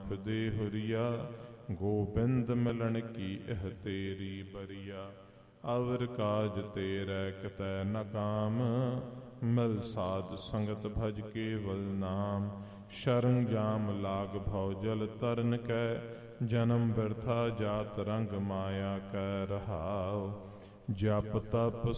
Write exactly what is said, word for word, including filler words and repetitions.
ਮੁਖ ਦੇ ਹੁਰੀਆ। ਗੋਬਿੰਦ ਮਿਲਣ ਕੀ ਇਹ ਤੇਰੀ ਬਰੀਆ। ਅਵਰ ਕਾਜ ਤੇਰੇ ਕਿਤੈ ਨ ਕਾਮ। ਮਿਲ ਸਾਧ ਸੰਗਤ ਭਜ ਕੇਵਲ ਨਾਮ। ਸ਼ਰਨ ਜਾਮ ਲਾਗ ਭਉ ਜਲ ਤਰਨ ਕੈ। ਜਨਮ ਬਿਰਥਾ ਜਾਤ ਰੰਗ ਮਾਇਆ ਕੈ ਰਹਾਉ। ਜਪ ਤਪ